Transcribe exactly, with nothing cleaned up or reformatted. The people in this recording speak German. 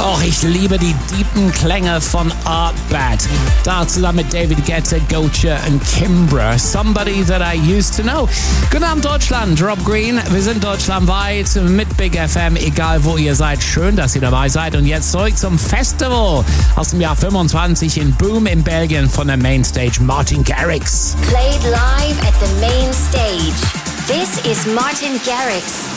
Och, ich liebe die tiefen Klänge von Art Bad. Da zusammen mit David Guetta, Gocha und Kimbra. Somebody that I used to know. Guten Abend Deutschland, Rob Green. Wir sind deutschlandweit mit Big F M, egal wo ihr seid. Schön, dass ihr dabei seid. Und jetzt zurück zum Festival aus dem Jahr fünfundzwanzig in Boom in Belgien von der Mainstage Martin Garrix. Played live at the main stage. This is Martin Garrix.